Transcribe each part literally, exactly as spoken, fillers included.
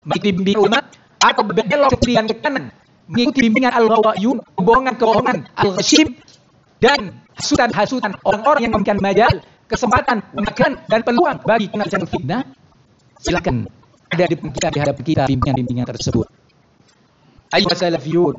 mengikuti bimbingan ulama atau berbelok ke kiri dan ke kanan, mengikuti bimbingan al-ghawayun, kebohongan-kebohongan, al-ghashim, dan hasutan-hasutan orang-orang yang memberikan majal, kesempatan, makan dan peluang bagi kena jangan fitnah, silakan ada di kita di hadapan kita bimbingan-bimbingan tersebut. Ayo salafiyun.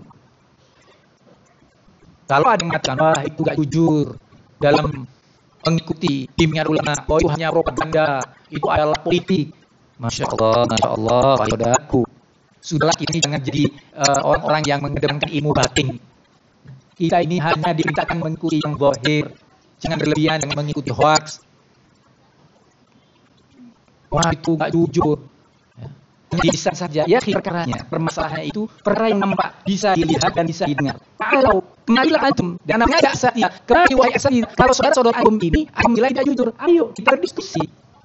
Kalau ada yang mengatakan, wah itu gak jujur dalam mengikuti bimbingan ulama, oh itu hanya propaganda, itu adalah politik. Masya Allah, Masya Allah, saudaraku. Sudahlah kita ini jangan jadi uh, orang-orang yang mengedepankan ilmu batin. Kita ini hanya dimintakan mengikuti yang zahir. Jangan berlebihan dengan mengikuti hoax. Wah itu gak jujur. Jadi bisa saja, ya perkaranya, permasalahannya itu perkara yang nampak, bisa dilihat dan bisa didengar. Kalau kemarilah antum, dan namanya ada asatnya, kemari wahai asatnya, kalau saudara-saudara antum ini, antum nilai tidak jujur, ayo kita berdiskusi.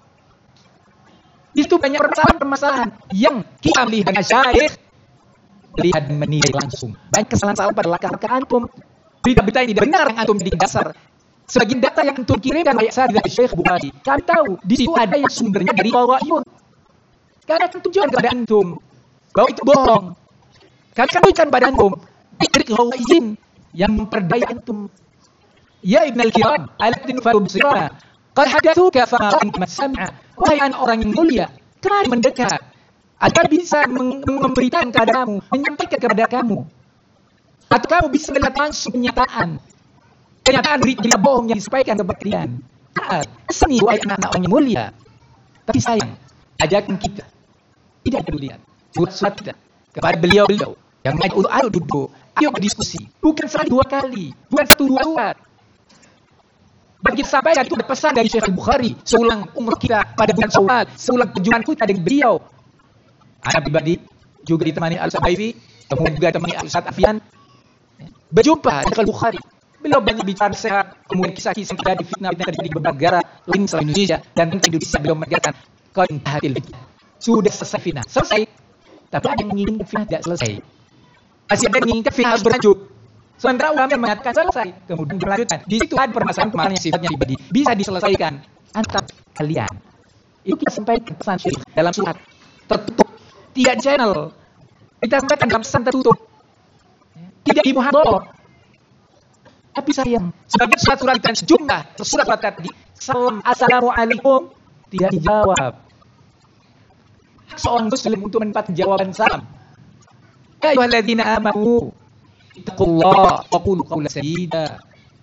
Itu banyak permasalahan-permasalahan yang kita melihat dengan syarih, melihat dan menilai langsung. Banyak kesalahan-kesalahan pada langkah-langkah antum. Berita-berita yang tidak benar yang antum di dasar. Sebagian data yang antum kirimkan banyak saya dari Syekh Bukhari. Kami tahu, di situ ada yang sumbernya dari Ghawayun. Karena akan tunjukkan kepada antum bahwa itu bohong. Kami akan tunjukkan kepada antum trik Ghawayun yang memperdaya antum. Ya Ibn al-Kiram, alatin farubsirah, qad hadatsuka fama kuntum sam'a. Wahai anak orang yang mulia, kemari mendekat agar bisa memberitakan kepadamu, menyampaikan kepada kamu, atau kamu bisa melihat langsung kenyataan kenyataan berita bohong yang disampaikan kepada kalian. Seni wahai anak-anak orang yang mulia. Tapi sayang, ajakan kita tidak pedulian surat-surat kita kepada beliau-beliau yang mengajak untuk ayo duduk, ayo berdiskusi, bukan sekali dua kali, bukan satu dua surat. Bagi kita sampaikan itu ada pesan dari Syekh Bukhari, seulang umur kita pada bulan Syawal, seulang perjuangan kita dengan beliau. Anak pribadi juga ditemani Al-Sabaifi, kemudian juga ditemani Al-Ustaz Afian. Berjumpa dengan Bukhari. Beliau banyak bicara sehat, kemudian kisah-kisah yang terjadi fitnah-fitnah terjadi di beberapa negara lain selain Indonesia, dan tentang Indonesia beliau mengatakan kontahatil fitnah. Sudah selesai fitnah, selesai. Tapi ada yang menginginkan fitnah tidak selesai. Masih ada yang menginginkan fitnah harus berlanjut. Sementara ulama yang mengatakan selesai, kemudian berlanjutkan. Di situ ada permasalahan-permasalahan yang sifatnya pribadi, bisa diselesaikan antara kalian. Itu kita sampaikan pesan Syekh dalam surat tertutup, tidak channel. Kita sampaikan dalam pesan tertutup, tidak di muhadharah. Tapi sayang, sebagian surat-surat dan sejumlah surat-surat tadi, salam assalamualaikum, tidak dijawab. Seorang muslim untuk mendapat jawaban salam. Ya ayyuhalladzina amanu ittaqullaha wa qulu qawlan sadida.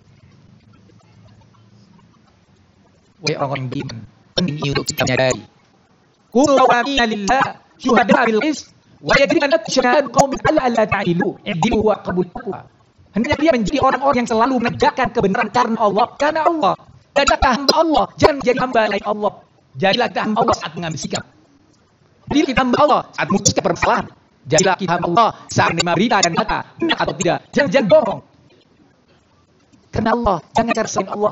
Wahai orang beriman, penting untuk kita menyadari. Qulu qawlan lillah syuhada bil qist wa yajrimanat syahadu qaumin alla alla ta'ilu i'dilu wa qabul taqwa. Hendaknya dia menjadi orang-orang yang selalu menegakkan kebenaran karena Allah, karena Allah. Jadilah hamba Allah, jangan menjadi hamba lain Allah. Jadilah kita hamba Allah saat mengambil sikap. Jadilah kita hamba Allah saat memutuskan permasalahan. Jadilah kita hamba Allah saat menerima berita dan data, benar atau tidak. Jangan jangan bohong. Karena Allah, jangan cari selain Allah.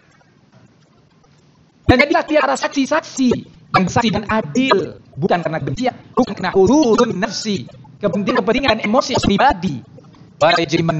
Dan jadilah tiara saksi-saksi yang bersaksi dan adil, bukan karena kebencian, bukan karena urutun nafsi, kepentingan-kepentingan emosi pribadi. Wa yajriman